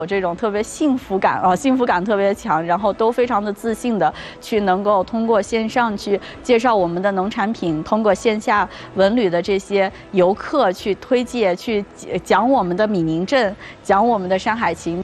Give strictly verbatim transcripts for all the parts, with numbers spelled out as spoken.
有这种特别幸福感啊，幸福感特别强，然后都非常的自信的去能够通过线上去介绍我们的农产品，通过线下文旅的这些游客去推介，去讲我们的闽宁镇，讲我们的山海情。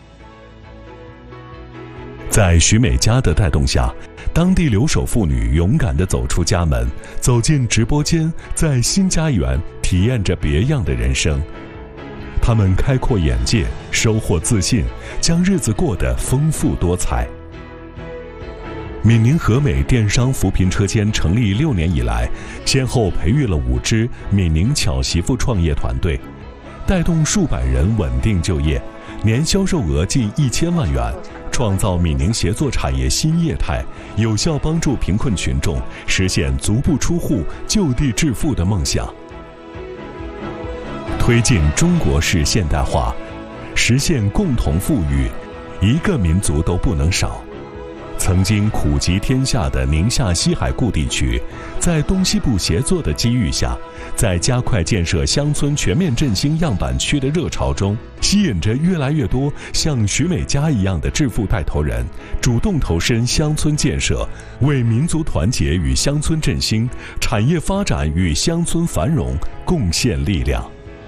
在徐美佳的带动下，当地留守妇女勇敢地走出家门，走进直播间，在新家园体验着别样的人生。他们开阔眼界，收获自信，将日子过得丰富多彩。闽宁和美电商扶贫车间成立六年以来，先后培育了五支闽宁巧媳妇创业团队，带动数百人稳定就业，年销售额近一千万元，创造闽宁协作产业新业态，有效帮助贫困群众实现足不出户、就地致富的梦想。推进中国式现代化，实现共同富裕，一个民族都不能少。曾经苦极天下的宁夏西海固地区，在东西部协作的机遇下，在加快建设乡村全面振兴样板区的热潮中，吸引着越来越多像徐美佳一样的致富带头人，主动投身乡村建设，为民族团结与乡村振兴、产业发展与乡村繁荣贡献力量。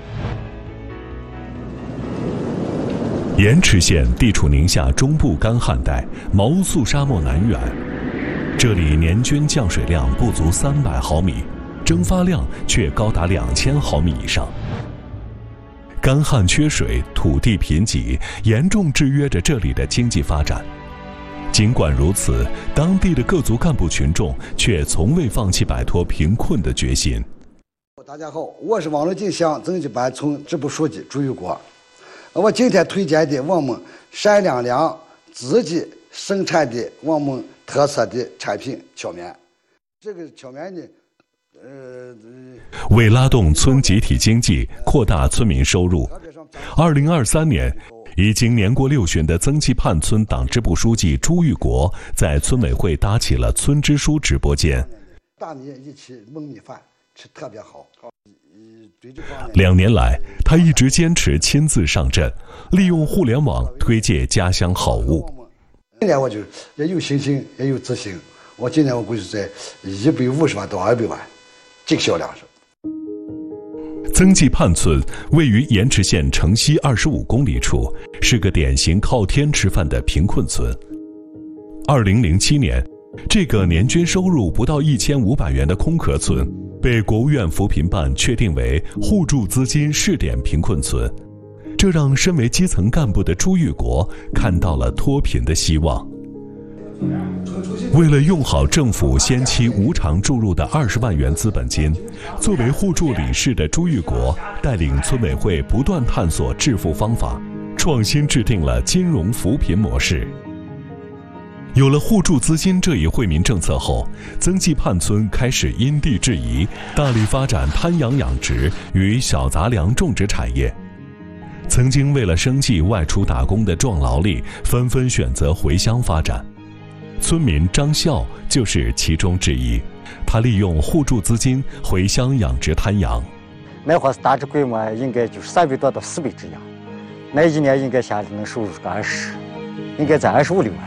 盐池县地处宁夏中部干旱带，毛素沙漠南缘，这里年均降水量不足三百毫米，蒸发量却高达两千毫米以上。干旱缺水，土地贫瘠，严重制约着这里的经济发展。尽管如此，当地的各族干部群众却从未放弃摆脱贫困的决心。 大家好，我是网络进乡增级班村支部书记朱玉国。我今天推荐的我们陕两两自己生产的我们特色的产品荞面。这个荞面呢，呃， 为拉动村集体经济，扩大村民收入，二零二三年，已经年过六旬的增济畔村党支部书记朱玉国在村委会搭起了村支书直播间。 大米一起焖米饭吃特别好。 两年来，他一直坚持亲自上阵，利用互联网推介家乡好物。 今年我就也有信心，也有自信。我今年我估计在一百五十万到二百万，这个销量是。 增济畔村位于盐池县城西二十五公里处，是个典型靠天吃饭的贫困村。二零零七年，这个年均收入不到一千五百元的空壳村，被国务院扶贫办确定为互助资金试点贫困村，这让身为基层干部的朱玉国看到了脱贫的希望。为了用好政府先期无偿注入的二十万元资本金，作为互助理事的朱玉国带领村委会不断探索致富方法，创新制定了金融扶贫模式。有了互助资金这一惠民政策后，增济畔村开始因地制宜，大力发展滩养养殖与小杂粮种植产业。曾经为了生计外出打工的壮劳力纷纷选择回乡发展，村民张笑就是其中之一。他利用互助资金回乡养殖滩羊， 那会儿大致规模应该就是三百多到四百只羊，那一年应该下来能收入个二十，应该在二十五六万。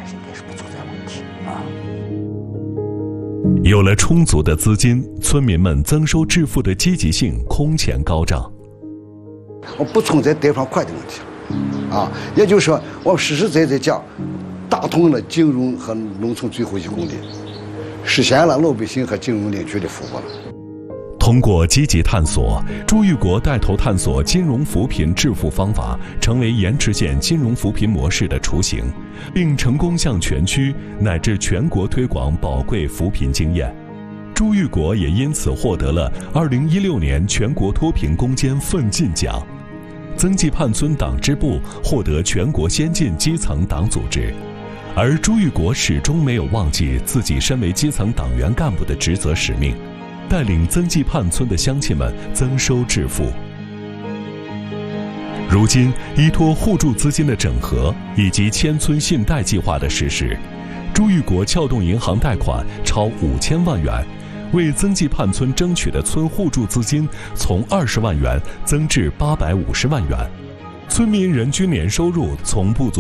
有了充足的资金，村民们增收致富的积极性空前高涨。 我不存在贷款款的问题，啊，也就是说，我实实在在讲，打通了金融和农村最后一公里，实现了老百姓和金融领域的富国了。 通过积极探索，朱玉国带头探索金融扶贫致富方法，成为盐池县金融扶贫模式的雏形，并成功向全区乃至全国推广宝贵扶贫经验。朱玉国也因此获得了二零一六年全国脱贫攻坚奋进奖。增济畔村党支部获得全国先进基层党组织，而朱玉国始终没有忘记自己身为基层党员干部的职责使命，带领增济畔村的乡亲们增收致富。如今，依托互助资金的整合以及千村信贷计划的实施，朱玉国撬动银行贷款超五千万元，为增济畔村争取的村互助资金从二十万元增至八百五十万元，村民人均年收入从不足